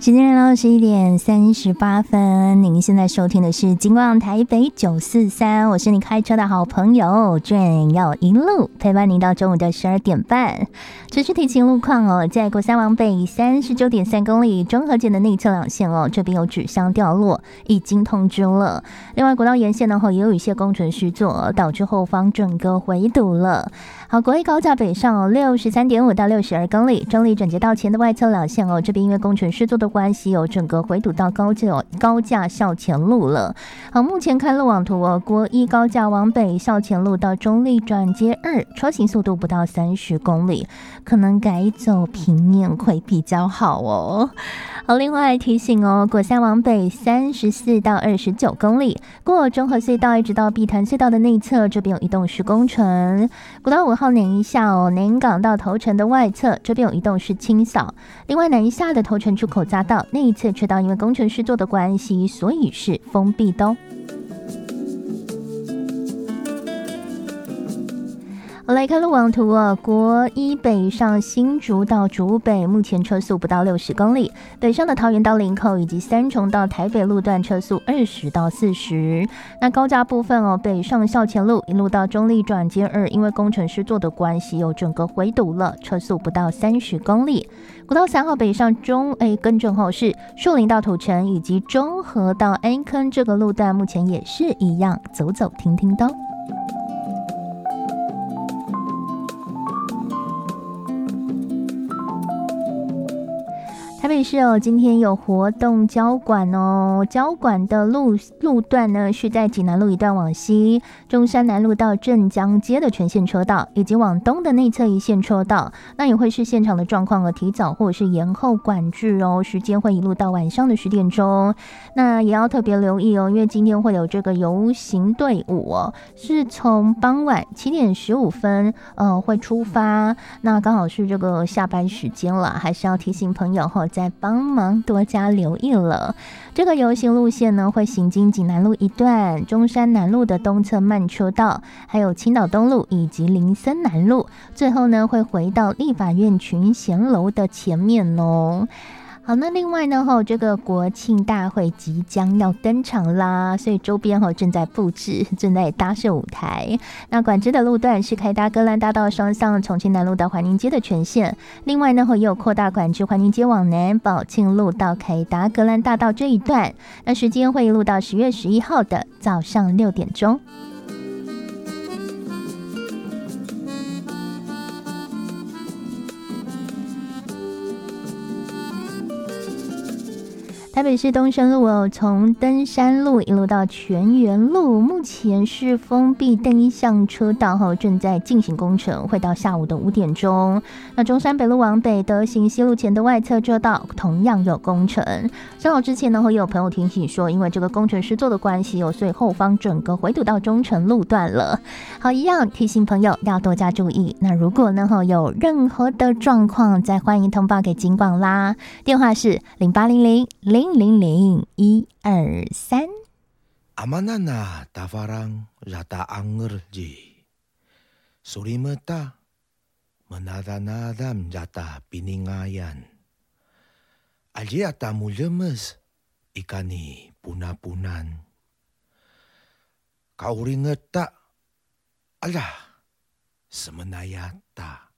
时间来到11:38，您现在收听的是金光台北943，我是你开车的好朋友Jane，要一路陪伴您到中午的12点半。持续提醒路况哦，在国三往北39.3公里中和街的内侧两线哦，这边有纸箱掉落，已经通知了。另外，国道沿线呢也有一些工程施作，导致后方整个回堵了。好，国立高架北上63.5到62公里，中立转接道前的外侧两线哦，这边因为工程施作的关系有整个回堵到高架校前路了。好，目前看路网图哦，国一高架往北校前路到中立转接2，车行速度不到30公里，可能改走平面会比较好哦。好，另外提醒哦，国三往北34到29公里，过中和隧道一直到碧潭隧道的内侧，这边有移动式工程。国道5号南一下哦，南港到头城的外侧，这边有移动式清扫。另外南一下的头城出口匝道内侧车道，因为工程施作的关系，所以是封闭的哦。我来看路网图哦，国一北上新竹到竹北，目前车速不到60公里；北上的桃园到林口以及三重到台北路段车速20到40。那高架部分哦，北上校前路一路到中立转接2，因为工程施作的关系，有整个回堵了，车速不到30公里。国道3号北上更正后是树林到土城以及中和到安坑这个路段，目前也是一样，走走停停的。台北市哦，今天有活动交管哦，交管的路段呢是在济南路一段往西，中山南路到镇江街的全线车道，以及往东的内侧一线车道，那也会是现场的状况和提早或者是延后管制哦，时间会一路到晚上的10点钟，那也要特别留意哦，因为今天会有这个游行队伍哦，是从傍晚7点15分会出发，那刚好是这个下班时间了，还是要提醒朋友再帮忙多加留意了。这个游行路线呢，会行经济南路一段、中山南路的东侧慢车道，还有青岛东路以及林森南路，最后呢会回到立法院群贤楼的前面哦。好，那另外呢这个国庆大会即将要登场啦，所以周边正在布置，正在搭设舞台。那管制的路段是开搭歌兰大道双向重庆南路到环宁街的全线，另外呢也有扩大管制环宁街往南宝庆路到开搭歌兰大道这一段，那时间会一路到10月11号的早上6点钟。台北市东升路哦，从登山路一路到泉源路，目前是封闭单向车道正在进行工程，会到下午的5点钟。那中山北路往北德行西路前的外侧车道同样有工程。正好之前呢，会有朋友提醒说，因为这个工程施作的关系所以后方整个回堵到中城路段了。好，一样提醒朋友要多加注意。那如果呢有任何的状况，再欢迎通报给警广啦。电话是0800-000-123。 Amanana tafarang rata angerji. Surimeta menada-nadam jata piningayan. Ajiata mulemes ikani puna-punan. Kau ringeta alah semenayata.